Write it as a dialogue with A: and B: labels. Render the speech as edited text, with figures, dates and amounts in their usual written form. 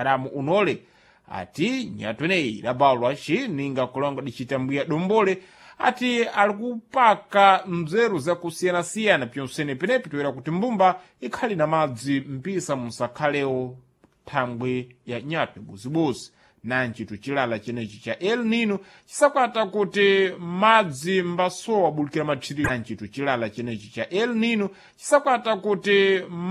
A: nkalamu unole ati nyatu ineyi idabvalwa ninga kulonga dicitambuya dombole ati ali kupaka mzeru zakusiyana-siyana pyonsene penepi toera kuti mbumba ikhali na madzi mpisa musakhalewo thangwe ya nyatu buzibuzi nanji tuchilala chenechi cha El Nino chisakwata kuti madzi mbasowa bulikira mathiri nanji tuchilala chenechi cha El Nino chisakwata kuti